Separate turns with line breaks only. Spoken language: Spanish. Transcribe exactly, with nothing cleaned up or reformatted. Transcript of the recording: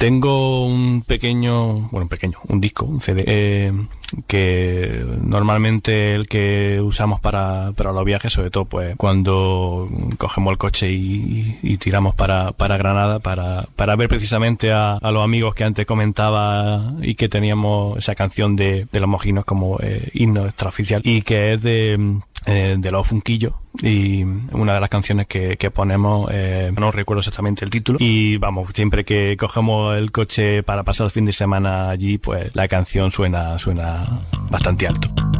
Tengo un pequeño, bueno, un pequeño, un disco, un C D, eh, que normalmente el que usamos para, para los viajes, sobre todo pues cuando cogemos el coche y, y tiramos para, para Granada, para, para ver precisamente a, a los amigos que antes comentaba y que teníamos esa canción de, de los mojinos como eh, himno extraoficial, y que es de, eh, de los Funquillos, y una de las canciones que, que ponemos, eh, no recuerdo exactamente el título, y vamos, siempre que cogemos el coche para pasar el fin de semana allí, pues la canción suena, suena bastante alto.